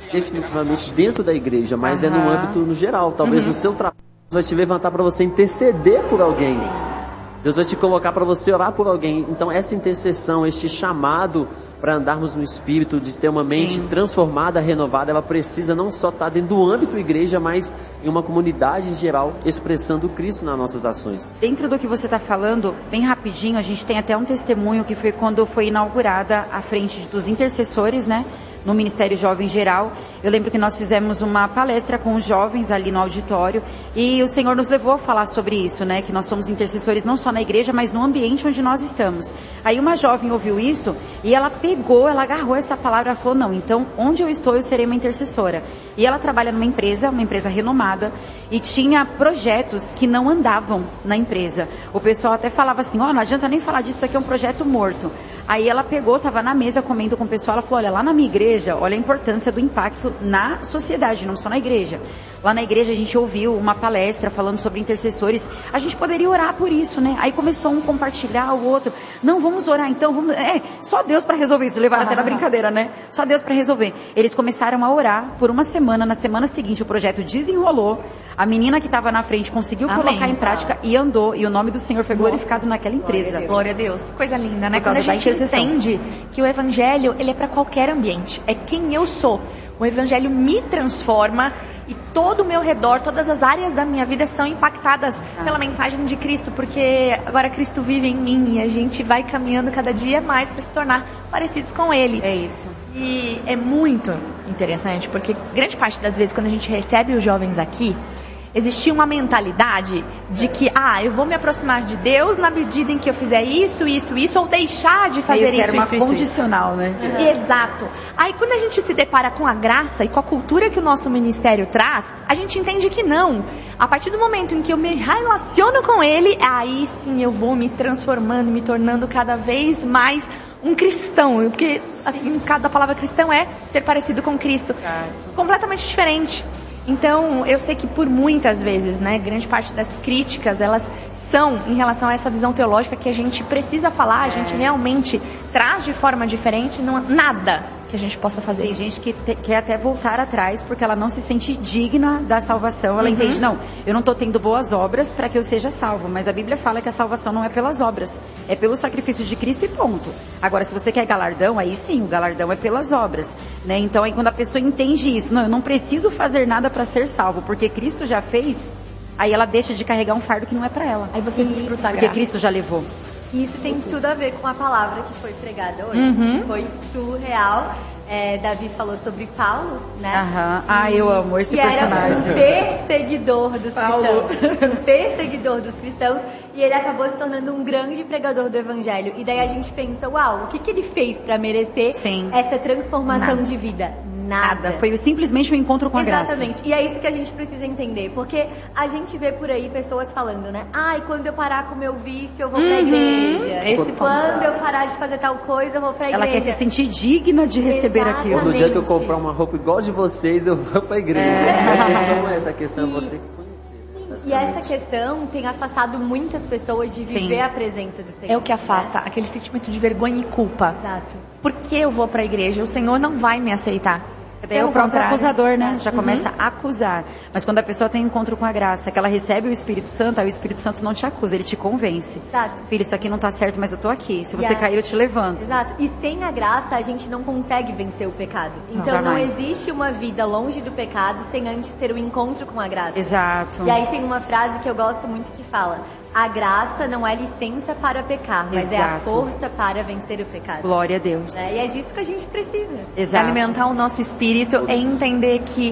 definitivamente dentro da igreja, mas é no âmbito no geral. Talvez no seu trabalho Deus vai te levantar para você interceder por alguém. Deus vai te colocar para você orar por alguém. Então essa intercessão, este chamado para andarmos no Espírito, de ter uma mente transformada, renovada, ela precisa não só estar dentro do âmbito igreja, mas em uma comunidade em geral, expressando Cristo nas nossas ações. Dentro do que você está falando, bem rapidinho, a gente tem até um testemunho que foi quando foi inaugurada a frente dos intercessores, né? No Ministério Jovem Geral. Eu lembro que nós fizemos uma palestra com os jovens ali no auditório e o Senhor nos levou a falar sobre isso, né? Que nós somos intercessores não só na igreja, mas no ambiente onde nós estamos. Aí uma jovem ouviu isso e ela ela agarrou essa palavra e falou, não, então onde eu estou eu serei uma intercessora. E ela trabalha numa empresa renomada, e tinha projetos que não andavam na empresa. O pessoal até falava assim, não adianta nem falar disso, isso aqui é um projeto morto. Aí ela pegou, estava na mesa comendo com o pessoal, ela falou, olha, lá na minha igreja, olha a importância do impacto na sociedade, não só na igreja. Lá na igreja a gente ouviu uma palestra falando sobre intercessores, a gente poderia orar por isso, né? Aí começou um compartilhar, o outro, não, vamos orar então, só Deus para resolver isso, levaram até na brincadeira, né? Só Deus para resolver. Eles começaram a orar por uma semana, na semana seguinte o projeto desenrolou, a menina que estava na frente conseguiu colocar em prática e andou, e o nome do Senhor foi glorificado naquela empresa. Glória a Deus, coisa linda, né? Quando a gente entende que o Evangelho, ele é para qualquer ambiente, é quem eu sou. O Evangelho me transforma e todo o meu redor, todas as áreas da minha vida são impactadas pela mensagem de Cristo, porque agora Cristo vive em mim e a gente vai caminhando cada dia mais para se tornar parecidos com Ele. É isso. E é muito interessante, porque grande parte das vezes quando a gente recebe os jovens aqui, existia uma mentalidade de que, eu vou me aproximar de Deus na medida em que eu fizer isso, ou deixar de fazer isso, era uma condicional, né? Exato. Aí quando a gente se depara com a graça e com a cultura que o nosso ministério traz, a gente entende que não. A partir do momento em que eu me relaciono com Ele, aí sim eu vou me transformando, me tornando cada vez mais um cristão, porque assim, cada palavra cristão é ser parecido com Cristo. Completamente diferente. Então, eu sei que por muitas vezes, né, grande parte das críticas, elas são em relação a essa visão teológica que a gente precisa falar, a gente realmente traz de forma diferente, não há nada que a gente possa fazer. Tem gente que quer até voltar atrás porque ela não se sente digna da salvação, ela entende, não, eu não estou tendo boas obras para que eu seja salvo, mas a Bíblia fala que a salvação não é pelas obras, é pelo sacrifício de Cristo e ponto. Agora, se você quer galardão, aí sim, o galardão é pelas obras, né? Então, aí quando a pessoa entende isso, não, eu não preciso fazer nada para ser salvo, porque Cristo já fez, aí ela deixa de carregar um fardo que não é para ela. Aí você desfruta a porque graça. Cristo já levou. E isso tem tudo a ver com a palavra que foi pregada hoje. Foi surreal. Davi falou sobre Paulo, né? Eu amo esse personagem. Era um perseguidor dos cristãos. Um perseguidor dos cristãos. E ele acabou se tornando um grande pregador do Evangelho. E daí a gente pensa, uau, o que ele fez para merecer essa transformação de vida? Nada. Foi simplesmente um encontro com a graça. Exatamente. E é isso que a gente precisa entender. Porque a gente vê por aí pessoas falando, né? Quando eu parar com o meu vício, eu vou pra igreja. Quando eu parar de fazer tal coisa, eu vou pra igreja. Ela quer se sentir digna de receber aquilo. No dia que eu comprar uma roupa igual de vocês, eu vou pra igreja. A questão não é essa, a questão é você conhecer. E essa questão tem afastado muitas pessoas de viver a presença do Senhor. É o que afasta, aquele sentimento de vergonha e culpa. Exato. Por que eu vou pra igreja? O Senhor não vai me aceitar. Daí o próprio acusador, né? Já começa a acusar. Mas quando a pessoa tem um encontro com a graça, que ela recebe o Espírito Santo, aí o Espírito Santo não te acusa, ele te convence. Exato. Filho, isso aqui não tá certo, mas eu tô aqui. Se você cair, eu te levanto. Exato. E sem a graça, a gente não consegue vencer o pecado. Então não existe uma vida longe do pecado sem antes ter um encontro com a graça. Exato. E aí tem uma frase que eu gosto muito que fala: a graça não é licença para pecar, mas é a força para vencer o pecado. Glória a Deus. E é disso que a gente precisa. Exato. Alimentar o nosso espírito é entender que,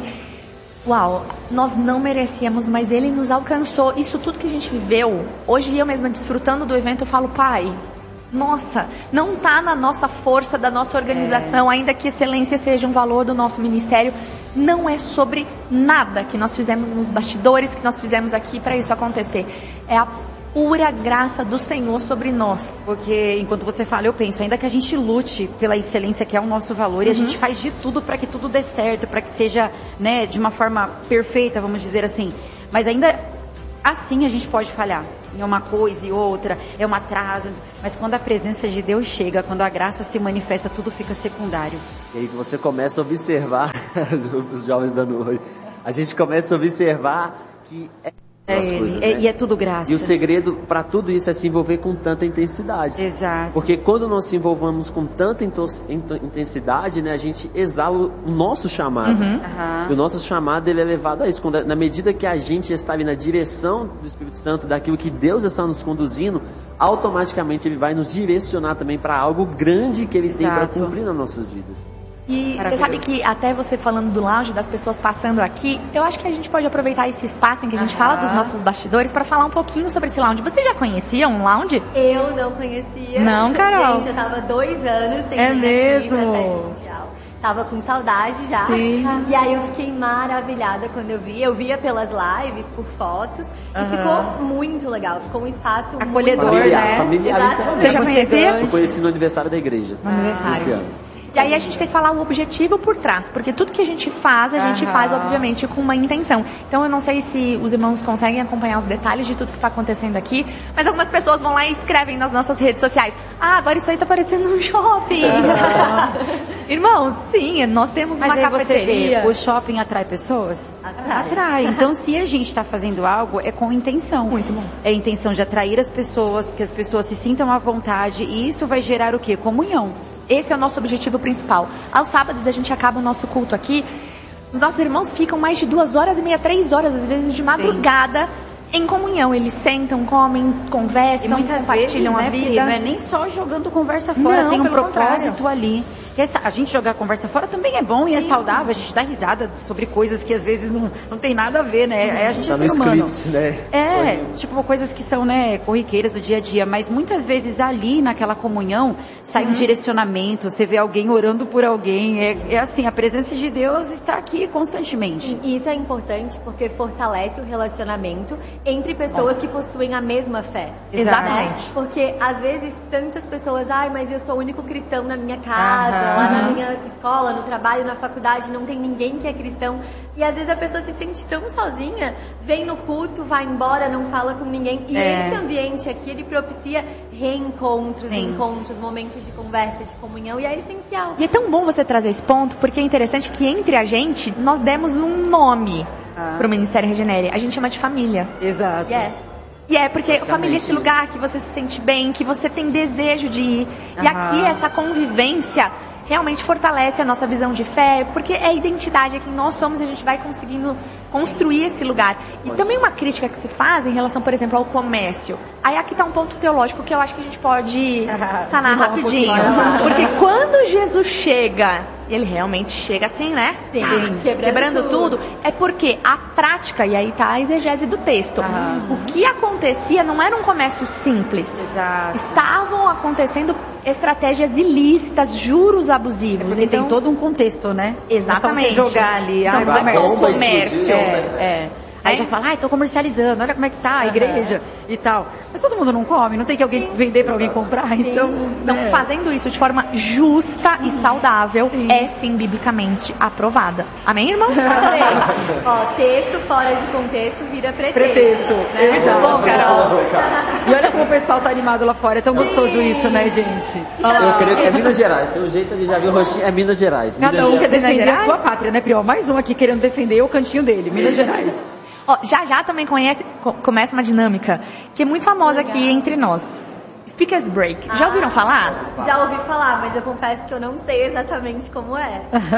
nós não merecíamos, mas Ele nos alcançou. Isso tudo que a gente viveu, hoje eu mesma desfrutando do evento, eu falo, Pai, nossa, não está na nossa força, da nossa organização, ainda que excelência seja um valor do nosso ministério, não é sobre nada que nós fizemos nos bastidores, que nós fizemos aqui para isso acontecer. É a pura graça do Senhor sobre nós. Porque enquanto você fala, eu penso, ainda que a gente lute pela excelência que é o nosso valor, e a gente faz de tudo para que tudo dê certo, para que seja, né, de uma forma perfeita, vamos dizer assim, mas ainda assim a gente pode falhar. em uma coisa e outra, é um atraso. Mas quando a presença de Deus chega, quando a graça se manifesta, tudo fica secundário. E aí você começa a observar, os jovens dando oi, a gente começa a observar que coisas, né? E é tudo graça. E o segredo para tudo isso é se envolver com tanta intensidade. Exato. Porque quando nós se envolvemos com tanta intensidade, né, a gente exala o nosso chamado. E o nosso chamado, ele é levado a isso. Na medida que a gente está ali na direção do Espírito Santo, daquilo que Deus está nos conduzindo, automaticamente ele vai nos direcionar também para algo grande que ele tem para cumprir nas nossas vidas. E você sabe que até você falando do lounge, das pessoas passando aqui, eu acho que a gente pode aproveitar esse espaço em que a gente fala dos nossos bastidores para falar um pouquinho sobre esse lounge. Você já conhecia um lounge? Eu não conhecia. Não, Carol? Gente, eu tava 2 anos sem vir mesmo? Aqui pra Festa Mundial. Tava com saudade já. Sim. E aí eu fiquei maravilhada quando eu vi. Eu via pelas lives, por fotos. E ficou muito legal. Ficou um espaço acolhedor, familiar, familiar. Você já conhecia? Eu conheci no aniversário da igreja. Esse ano. E aí a gente tem que falar o objetivo por trás, porque tudo que a gente faz, obviamente com uma intenção. Então eu não sei se os irmãos conseguem acompanhar os detalhes de tudo que está acontecendo aqui, mas algumas pessoas vão lá e escrevem nas nossas redes sociais: ah, agora isso aí tá parecendo um shopping. Irmãos, sim, nós temos uma cafeteria. Você vê, o shopping atrai pessoas? Atrai. Então se a gente está fazendo algo, é com intenção. Muito bom. É a intenção de atrair as pessoas, que as pessoas se sintam à vontade, e isso vai gerar o quê? Comunhão. Esse é o nosso objetivo principal. Aos sábados a gente acaba o nosso culto aqui. Os nossos irmãos ficam mais de 2h30, 3 horas, às vezes de madrugada, em comunhão. Eles sentam, comem, conversam, compartilham vezes, a vida. Não é nem só jogando conversa fora, tem um propósito ali. A gente jogar conversa fora também é bom e é saudável. A gente dá risada sobre coisas que às vezes não tem nada a ver, né? A gente é ser humano. Script, né? Tipo coisas que são, né, corriqueiras do dia a dia. Mas muitas vezes ali naquela comunhão sai um direcionamento. Você vê alguém orando por alguém. É assim, a presença de Deus está aqui constantemente. E isso é importante porque fortalece o relacionamento entre pessoas que possuem a mesma fé. Exatamente. Né? Porque às vezes tantas pessoas, mas eu sou o único cristão na minha casa. Lá na minha escola, no trabalho, na faculdade, não tem ninguém que é cristão. E às vezes a pessoa se sente tão sozinha, vem no culto, vai embora, não fala com ninguém. E esse ambiente aqui, ele propicia reencontros, encontros, momentos de conversa, de comunhão, e é essencial. E é tão bom você trazer esse ponto, porque é interessante que entre a gente, nós demos um nome para o Ministério Regenere. A gente chama de família. Exato. E é porque família é esse lugar que você se sente bem, que você tem desejo de ir. E aqui essa convivência realmente fortalece a nossa visão de fé, porque é a identidade, é quem nós somos, e a gente vai conseguindo construir esse lugar. E também uma crítica que se faz em relação, por exemplo, ao comércio. Aí aqui está um ponto teológico que eu acho que a gente pode sanar rapidinho. Porque quando Jesus chega, e ele realmente chega assim, né? Sim, quebrando tudo. É porque a prática, e aí está a exegese do texto. O que acontecia não era um comércio simples. Exato. Estavam acontecendo estratégias ilícitas, juros abusivos. Porque tem todo um contexto, né? Exatamente. É só você jogar ali, comércio. Aí já fala, tô comercializando, olha como é que tá a igreja e tal. Mas todo mundo não come, não tem que alguém vender para alguém comprar, então fazendo isso de forma justa e saudável é sim biblicamente aprovada. Amém, irmãos? Amém. Texto fora de contexto vira pretexto. Né? Muito bom, Carol. E olha como o pessoal tá animado lá fora, é tão gostoso isso, né, gente? Eu creio que é Minas Gerais, pelo jeito ele já viu o rostinho, é Minas Gerais. Cada um quer defender a sua pátria, né, Priol? Mais um aqui querendo defender o cantinho dele, Minas Gerais. Já também começa uma dinâmica que é muito famosa aqui entre nós. Speakers Break. Já ouviram falar? Já ouvi falar, mas eu confesso que eu não sei exatamente como é.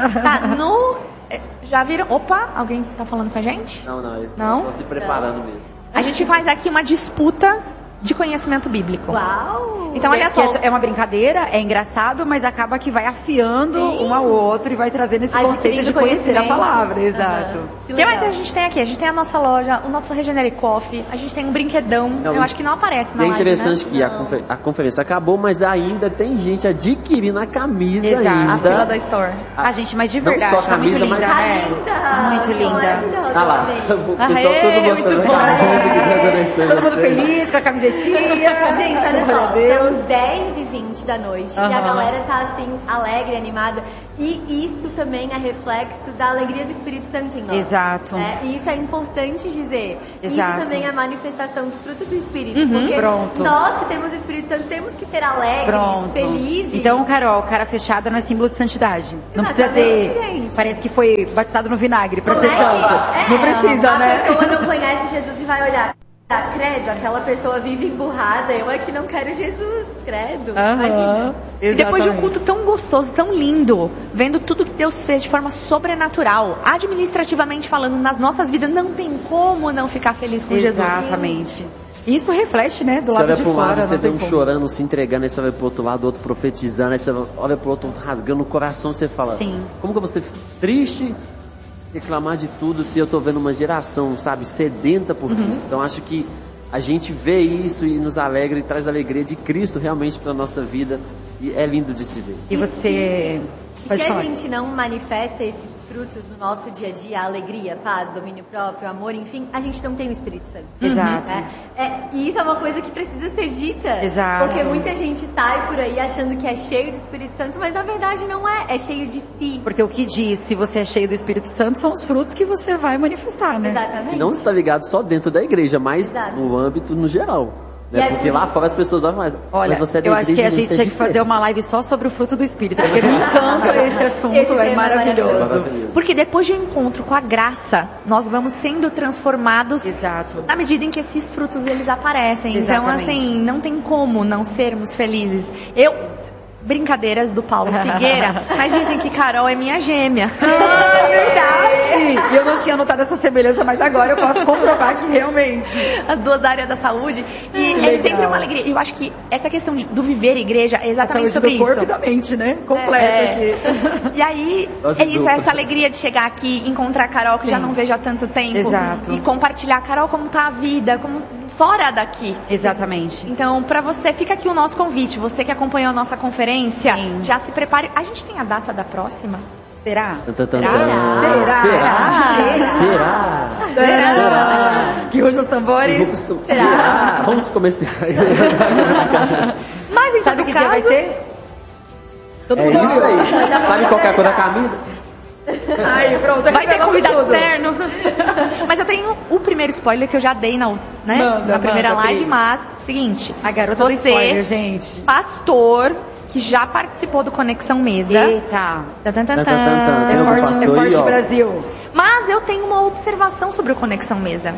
Já viram? Opa, alguém tá falando com a gente? Não, eles estão só se preparando mesmo. A gente faz aqui uma disputa de conhecimento bíblico. Uau! Então, olha só. É uma brincadeira, é engraçado, mas acaba que vai afiando um ao outro e vai trazendo esse conceito de conhecer a palavra. Exato. O que mais a gente tem aqui? A gente tem a nossa loja, o nosso Regenere Coffee, a gente tem um brinquedão. Eu acho que não aparece na live, É interessante que a conferência acabou, mas ainda tem gente adquirindo a camisa ainda. A fila da Store. Mas de verdade, não só a camisa, muito linda, né? Muito linda. Tá lá, o pessoal todo mostrando a camisa, que Deus abençoe. Todo mundo feliz com a camisetinha. Gente, olha só, são 10h20 da noite e a galera tá assim, alegre, animada. E isso também é reflexo da alegria do Espírito Santo em nós. Exato. E isso é importante dizer. Exato. Isso também é manifestação do fruto do Espírito. Porque nós que temos o Espírito Santo temos que ser alegres, felizes. Então, Carol, cara fechada não é símbolo de santidade. Não precisa ter... Gente. Parece que foi batizado no vinagre pra ser santo. Não precisa, né? A pessoa não conhece Jesus e vai olhar. Credo, aquela pessoa vive emburrada, eu aqui não quero Jesus, credo. Imagina. E depois de um culto tão gostoso, tão lindo, vendo tudo que Deus fez de forma sobrenatural, administrativamente falando, nas nossas vidas, não tem como não ficar feliz com Jesus. Exatamente. Isso reflete, né, do lado de fora. Você olha para um lado, você vê um chorando, se entregando, aí você vai pro outro lado, outro profetizando, aí você olha pro outro rasgando o coração, você fala, como que eu vou ser triste, reclamar de tudo, se eu tô vendo uma geração, sabe, sedenta por Cristo. Então acho que a gente vê isso e nos alegra e traz a alegria de Cristo realmente para nossa vida, e é lindo de se ver. E você... Se a gente não manifesta esses frutos no nosso dia a dia, alegria, paz, domínio próprio, amor, enfim, a gente não tem o Espírito Santo. Exato. E isso é uma coisa que precisa ser dita. Exato. Porque muita gente sai por aí achando que é cheio do Espírito Santo, mas na verdade não é. É cheio de si. Porque o que diz se você é cheio do Espírito Santo são os frutos que você vai manifestar, né? Exatamente. E não está ligado só dentro da igreja, mas no âmbito no geral. Né? Porque lá fora as pessoas olham mais. Olha, mas você é da eu acho que a gente tinha que fazer uma live só sobre o fruto do Espírito, porque me encanta esse assunto, é maravilhoso. Porque depois de um encontro com a graça, nós vamos sendo transformados na medida em que esses frutos eles aparecem. Exatamente. Então, assim, não tem como não sermos felizes. Brincadeiras do Paulo Figueira, mas dizem que Carol é minha gêmea. Ah, é verdade! Eu não tinha notado essa semelhança, mas agora eu posso comprovar que realmente. As duas da área da saúde. E é sempre uma alegria. Eu acho que essa questão do viver igreja é exatamente sobre isso. A saúde do corpo e da mente, né? Completa aqui. E aí, essa alegria de chegar aqui, encontrar a Carol, que já não vejo há tanto tempo. Exato. E compartilhar, Carol, como tá a vida, como fora daqui. Exatamente. Então, pra você, fica aqui o nosso convite. Você que acompanhou a nossa conferência, já se prepare. A gente tem a data da próxima? Será? Será? Que rugem os tambores? Será? Vamos começar. Mas então, sabe que dia vai ser? Todo mundo. Isso aí. Sabe qual que é a cor da camisa? Ai, pronto. Vai ter convidado externo. Mas eu tenho o primeiro spoiler que eu já dei na primeira live, mas seguinte. A garota do spoiler, gente. Pastor que já participou do Conexão Mesa. Eita. É forte Brasil. Mas eu tenho uma observação sobre o Conexão Mesa.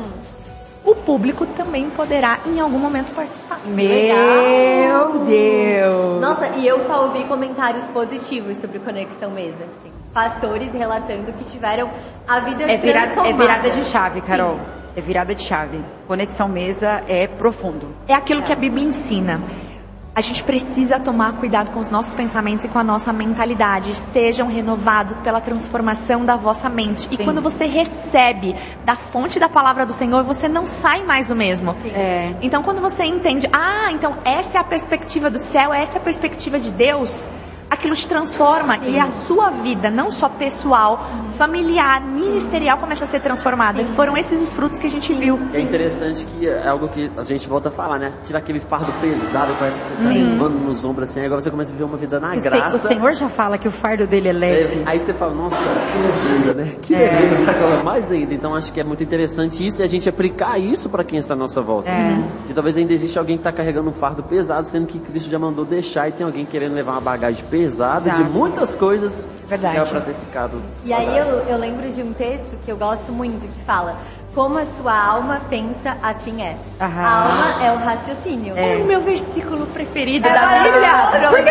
O público também poderá em algum momento participar. Meu Deus. Nossa, e eu só ouvi comentários positivos sobre o Conexão Mesa. Assim. Pastores relatando que tiveram a vida transformada. É virada de chave, Carol. É virada de chave. Conexão Mesa é profundo. É aquilo que a Bíblia ensina. A gente precisa tomar cuidado com os nossos pensamentos e com a nossa mentalidade. Sejam renovados pela transformação da vossa mente. E quando você recebe da fonte da palavra do Senhor, você não sai mais o mesmo. Então, quando você entende, então essa é a perspectiva do céu, essa é a perspectiva de Deus, aquilo te transforma. E a sua vida, não só pessoal, familiar, ministerial, começa a ser transformada. Foram esses os frutos que a gente viu. É interessante que é algo que a gente volta a falar, né? Tira aquele fardo pesado, parece que você tá levando nos ombros assim, agora você começa a viver uma vida na graça. O Senhor já fala que o fardo dele é leve. Aí você fala, nossa, que leveza, né? Que leveza, agora mais ainda. Então acho que é muito interessante isso e a gente aplicar isso para quem está à nossa volta. E talvez ainda existe alguém que está carregando um fardo pesado, sendo que Cristo já mandou deixar e tem alguém querendo levar uma bagagem pesada de muitas coisas que era para ter ficado. E aí eu lembro de um texto que eu gosto muito, que fala: como a sua alma pensa, assim é. A alma é o raciocínio. É o meu versículo preferido da Bíblia. Por que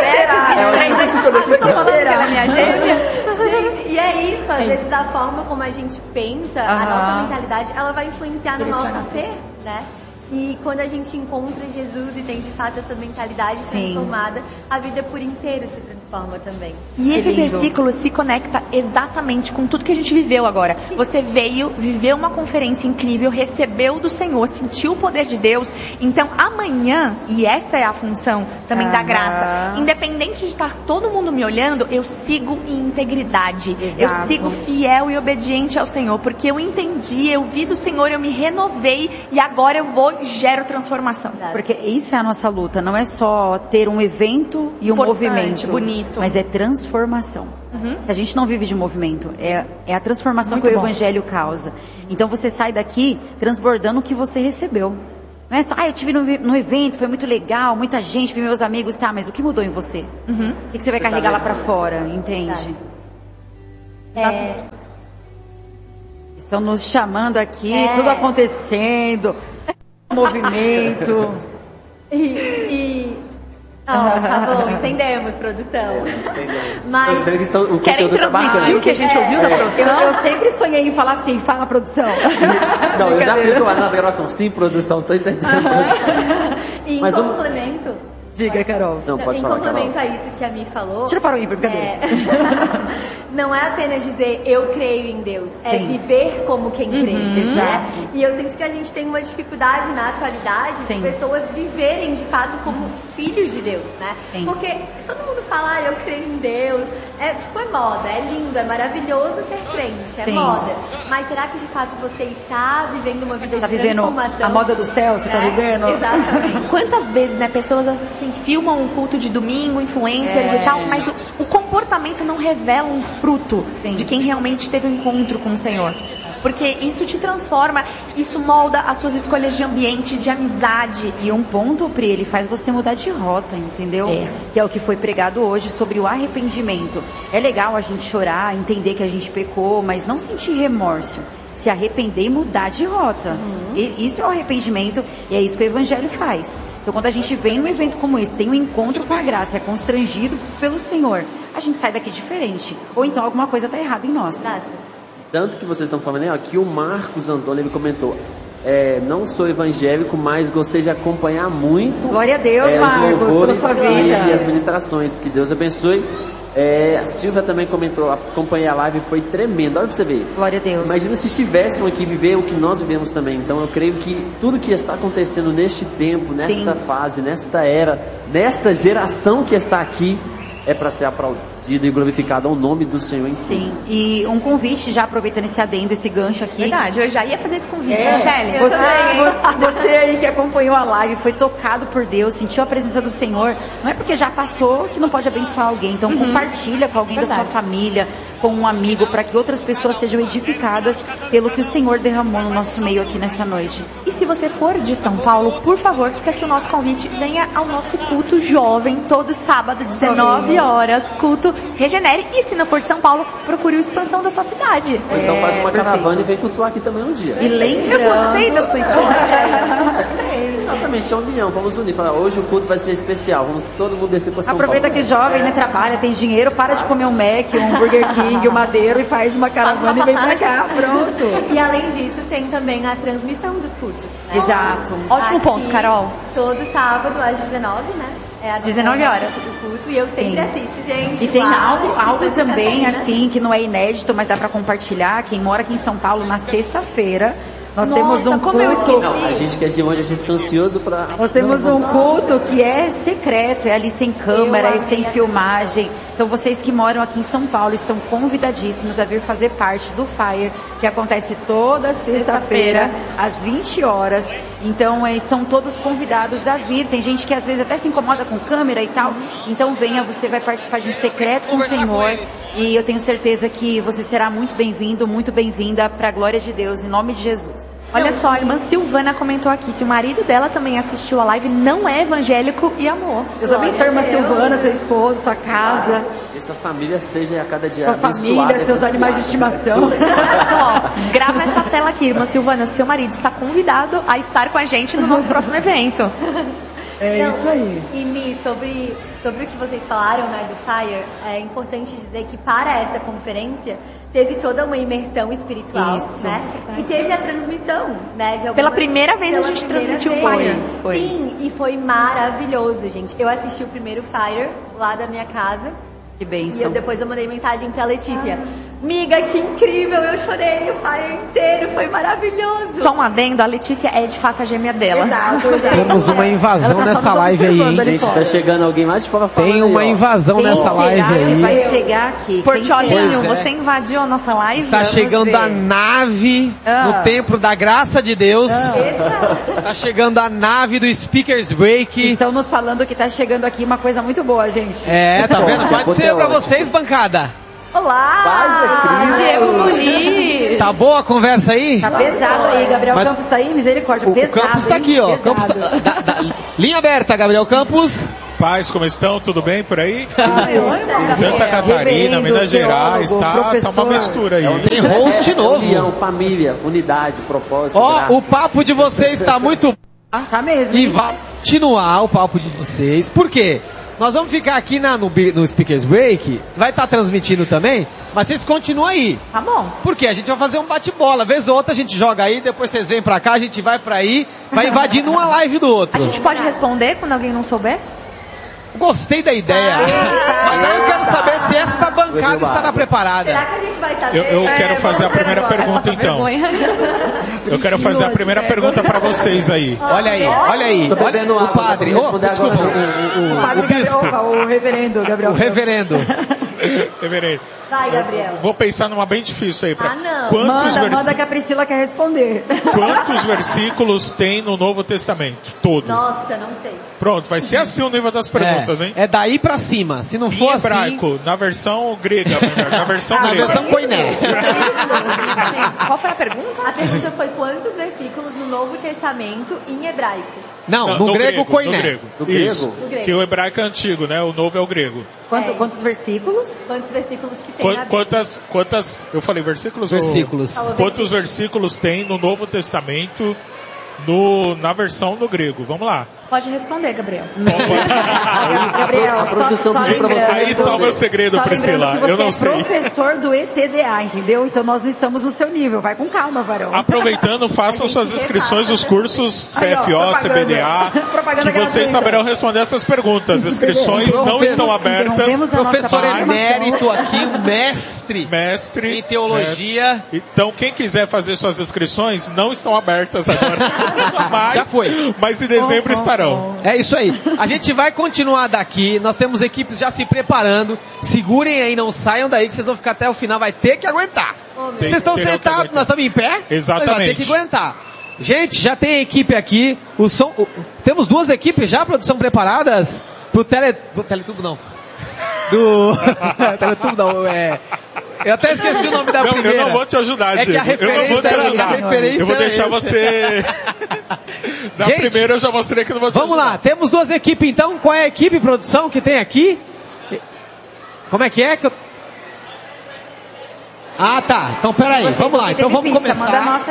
será? Ela é minha gêmea. Gente, e é isso, às vezes a forma como a gente pensa, a nossa mentalidade, ela vai influenciar no nosso ser, né? E quando a gente encontra Jesus e tem de fato essa mentalidade transformada, a vida por inteiro se transforma também. E esse versículo se conecta exatamente com tudo que a gente viveu agora. Você veio, viveu uma conferência incrível, recebeu do Senhor, sentiu o poder de Deus. Então amanhã, e essa é a função também da graça, independente de estar todo mundo me olhando, eu sigo em integridade. Eu sigo fiel e obediente ao Senhor, porque eu entendi, eu vi do Senhor, eu me renovei e agora eu vou gero transformação. Porque isso é a nossa luta, não é só ter um evento e um movimento. Bonito. bonito. Mas é transformação. A gente não vive de movimento, é a transformação que o Evangelho causa. Então você sai daqui transbordando o que você recebeu. Não é só, eu tive no evento, foi muito legal, muita gente, vi meus amigos, tá, mas o que mudou em você? O que você vai carregar lá pra fora, entende? Estão nos chamando aqui, tudo acontecendo, movimento. Tá bom, entendemos, produção. Mas querem transmitir o que a gente ouviu da produção? Eu sempre sonhei em falar assim, fala produção. Não, eu já fico lá nas gravações, sim, produção, tô entendendo. E em complemento... Diga, Carol. Não, pode falar, complemento a isso que a Mi falou... Tira para o ímpar, brincadeira. Não é apenas dizer eu creio em Deus, é viver como quem crê. Exato. E eu sinto que a gente tem uma dificuldade na atualidade de pessoas viverem de fato como filhos de Deus, né? Sim. Porque todo mundo fala, eu creio em Deus, é moda, é lindo, é maravilhoso ser crente, é moda. Mas será que de fato você está vivendo uma vida de transformação? A moda do céu, você está vivendo? Exatamente. Quantas vezes, né, pessoas assim filmam um culto de domingo, influencers e tal, mas o comportamento não revela um fruto de quem realmente teve um encontro com o Senhor. Porque isso te transforma, isso molda as suas escolhas de ambiente, de amizade. E um ponto, Pri, ele faz você mudar de rota, entendeu? Que é o que foi pregado hoje sobre o arrependimento. É legal a gente chorar, entender que a gente pecou, mas não sentir remorso. Se arrepender e mudar de rota. Isso é o arrependimento e é isso que o Evangelho faz. Então quando a gente vem num evento como esse, tem um encontro com a graça, é constrangido pelo Senhor, a gente sai daqui diferente. Ou então alguma coisa está errada em nós. Exato. Tanto que vocês estão falando, aqui o Marcos Antônio, ele comentou, não sou evangélico, mas gostei de acompanhar muito. Glória a Deus, Marcos, pela sua vida. E as ministrações, que Deus abençoe. A Silvia também comentou, acompanhei a live, foi tremendo, olha pra você ver. Glória a Deus. Imagina se estivéssemos aqui viver o que nós vivemos também. Então eu creio que tudo que está acontecendo neste tempo, nesta fase, nesta era, nesta geração que está aqui, é para ser aplaudido e glorificado ao nome do Senhor em si. Sim, e um convite, já aproveitando esse adendo, esse gancho aqui. Verdade, eu já ia fazer esse convite, Michele. Você aí que acompanhou a live, foi tocado por Deus, sentiu a presença do Senhor, não é porque já passou que não pode abençoar alguém. Então compartilha com alguém da sua família, com um amigo, para que outras pessoas sejam edificadas pelo que o Senhor derramou no nosso meio aqui nessa noite. E se você for de São Paulo, por favor, fica aqui o nosso convite, venha ao nosso culto jovem, todo sábado, 19 horas, culto Regenere. E se não for de São Paulo, procure a expansão da sua cidade. Ou então faz uma caravana e vem cultuar aqui também um dia. E lembrando... Eu gostei da sua ideia. Exatamente, é uma união, vamos unir. Falar, hoje o culto vai ser especial, vamos todo mundo descer para São Aproveita Paulo. que jovem, né, trabalha, tem dinheiro, para de comer um Mac, um Burger King, um Madeiro e faz uma caravana e vem pra cá, pronto. E além disso, tem também a transmissão dos cultos. Né? Exato. Ótimo ponto, Carol. Todo sábado às 19, né? É a 19 horas do culto e eu sempre assisto, gente. E tem lá, algo também, assim, que não é inédito, mas dá pra compartilhar. Quem mora aqui em São Paulo, na sexta-feira, nós temos um culto. Não, a gente que é de onde, a gente fica ansioso pra... Nós temos um culto que é secreto, é ali sem câmera e sem filmagem. Então vocês que moram aqui em São Paulo estão convidadíssimos a vir fazer parte do Fire, que acontece toda sexta-feira, às 20 horas. Então estão todos convidados a vir. Tem gente que às vezes até se incomoda com câmera e tal. Então venha, você vai participar de um secreto com o Senhor. E eu tenho certeza que você será muito bem-vindo, muito bem-vinda para a glória de Deus, em nome de Jesus. Olha só, a irmã Silvana comentou aqui que o marido dela também assistiu a live, não é evangélico e amou. Deus abençoe a irmã Silvana, seu esposo, sua casa. Essa família seja a cada dia sua família, seus animais de estimação. Ó, grava essa tela aqui, irmã Silvana, seu marido está convidado a estar com a gente no nosso próximo evento. Isso aí. E Mi, sobre o que vocês falaram, né, do Fire, é importante dizer que para essa conferência teve toda uma imersão espiritual, né? E teve a transmissão, né? Pela primeira vez a gente transmitiu o Fire. Foi. Sim, e foi maravilhoso, gente. Eu assisti o primeiro Fire lá da minha casa. Que bênção. E depois eu mandei mensagem pra Letícia. Miga, que incrível, eu chorei o pai inteiro, foi maravilhoso. Só um adendo, a Letícia é de fato a gêmea dela. Exato. Temos uma invasão nessa live aí, hein? Gente, tá chegando alguém lá de fora falando. Tem uma invasão nessa live aí. Vai chegar aqui. Portiolinho, você invadiu a nossa live? Está chegando a nave no templo da graça de Deus. Está chegando a nave do Speakers Break. Estão nos falando que tá chegando aqui uma coisa muito boa, gente. Tá vendo? Pode ser pra vocês, bancada. Olá! Paz de Cristo. Diego Muniz! Tá boa a conversa aí? Tá pesado aí, Gabriel Campos tá aí, misericórdia, o pesado. O Campos tá aqui, ó. Campos linha aberta, Gabriel Campos. Paz, como estão? Tudo bem por aí? Santa Catarina, Minas Gerais, tá uma mistura aí. Tem host novo. União, família, unidade, propósito, graça. O papo de vocês está muito... Tá mesmo. E vai continuar o papo de vocês. Por quê? Nós vamos ficar aqui no Speakers Break, vai estar transmitindo também, mas vocês continuam aí. Tá bom. Porque a gente vai fazer um bate-bola, vez ou outra a gente joga aí, depois vocês vêm pra cá, a gente vai pra aí, vai invadindo uma live do outro. A gente pode responder quando alguém não souber? Gostei da ideia. Mas aí eu quero saber se esta bancada estará preparada. Será que a gente vai saber? Eu quero fazer a primeira pergunta então. Eu quero fazer a primeira pergunta pra vocês aí. Olha aí. Olha o padre. Desculpa, o bispo. O reverendo, Gabriel. O reverendo. Reverendo. Vai, Gabriel. Vou pensar numa bem difícil aí. Não. Manda que a Priscila quer responder. Quantos versículos tem no Novo Testamento? Todo. Nossa, não sei. Pronto, vai ser assim o nível das perguntas, hein? É daí pra cima. Se não for em hebraico, assim... na versão grega, na versão na grega. versão Koiné. Qual foi a pergunta? A pergunta foi quantos versículos no Novo Testamento em hebraico? Não, no grego Koiné. No grego. Isso, que o hebraico é antigo, né? O novo é o grego. Quantos versículos? Quantos versículos que tem na Bíblia? Quantas, eu falei versículos? Versículos. Quantos versículos tem no Novo Testamento na versão do grego? Vamos lá. Pode responder, Gabriel. Gabriel, a produção pediu pra você. Aí está o meu segredo, Priscila. Eu não sei. Você é professor do ETDA, entendeu? Então nós não estamos no seu nível. Vai com calma, varão. Aproveitando, façam suas inscrições nos cursos CFO, CBDA, que vocês saberão responder essas perguntas. Inscrições não estão abertas. Professor emérito aqui, um mestre em teologia. Então, quem quiser fazer suas inscrições, não estão abertas agora. Já foi. Mas em dezembro estarão. É isso aí. A gente vai continuar daqui. Nós temos equipes já se preparando. Segurem aí, não saiam daí que vocês vão ficar até o final. Vai ter que aguentar. Vocês estão sentados, nós estamos em pé? Exatamente. Vai ter que aguentar. Gente, já tem equipe aqui. Temos duas equipes já, produção, preparadas pro Teletubo não. Teletubo não, eu até esqueci o nome da primeira. Eu não vou te ajudar, Diego. É que a referência eu vou deixar você... Da gente, primeira eu já mostrei que não vou te vamos ajudar. lá, temos duas equipes então. Qual é a equipe, produção, que tem aqui? Como é que é? Ah, tá. Então, peraí. Vamos lá. Então, vamos começar.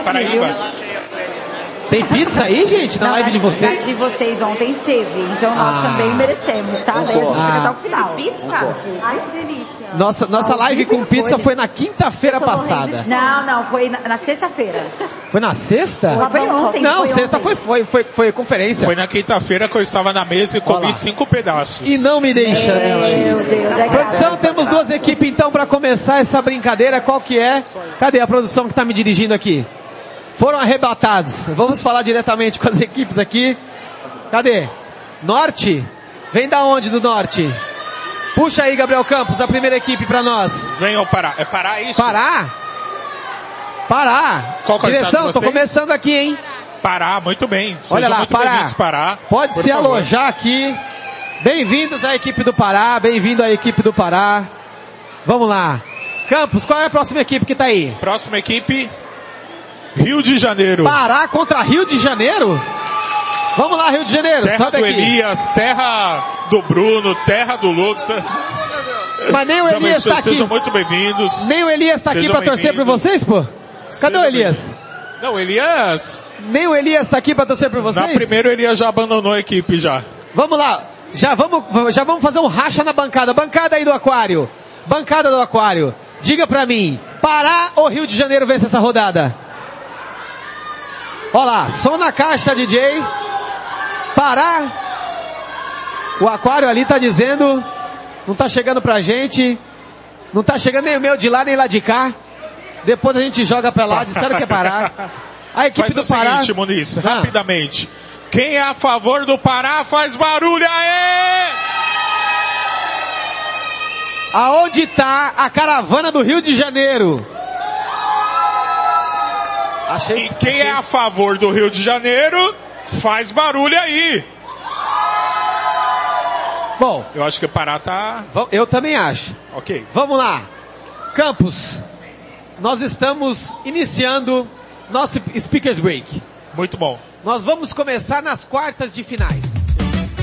Tem pizza aí, gente, na live de vocês? De vocês ontem teve, então nós também merecemos, tá? Daí a gente fica até o final. Pizza? Ai, que delícia. Nossa live com pizza foi na quinta-feira passada. Não, foi na sexta-feira. Foi na sexta? Foi ontem. Não, sexta foi conferência. Foi na quinta-feira que eu estava na mesa e comi 5 pedaços. E não me deixa mentir. Produção, temos duas equipes então para começar essa brincadeira. Qual que é? Cadê a produção que está me dirigindo aqui? Foram arrebatados. Vamos falar diretamente com as equipes aqui. Cadê? Norte? Vem da onde do Norte? Puxa aí, Gabriel Campos, a primeira equipe para nós. Venham Pará. É Pará isso? Pará? Qual direção, tô começando aqui, hein? Pará, muito bem. Olha lá, Pará. Pode se alojar aqui. Bem-vindos à equipe do Pará, bem-vindo à equipe do Pará. Vamos lá. Campos, qual é a próxima equipe que tá aí? Próxima equipe... Rio de Janeiro. Pará contra Rio de Janeiro? Vamos lá, Rio de Janeiro. Terra do Elias, terra do Bruno, terra do Lucas. Mas nem o Elias está aqui. Sejam muito bem-vindos. Nem o Elias está aqui para torcer por vocês, pô? Cadê o Elias? Não, o Elias... Nem o Elias está aqui para torcer por vocês? Na primeira o Elias já abandonou a equipe já. Vamos lá. Já vamos fazer um racha na bancada. Bancada aí do Aquário. Bancada do Aquário. Diga para mim, Pará ou Rio de Janeiro vence essa rodada? Olha lá, som na caixa, DJ. Pará. O Aquário ali tá dizendo, não tá chegando pra gente. Não tá chegando nem o meu de lá, nem lá de cá. Depois a gente joga pra lá, disseram que é Pará. A equipe do Pará... Faz o seguinte, Muniz, rapidamente. Quem é a favor do Pará faz barulho, aê! Aonde tá a caravana do Rio de Janeiro? E quem é a favor do Rio de Janeiro faz barulho aí. Bom, eu acho que o Pará tá... Eu também acho. Ok. Vamos lá. Campos, nós estamos iniciando nosso Speakers Break. Muito bom. Nós vamos começar nas quartas de finais.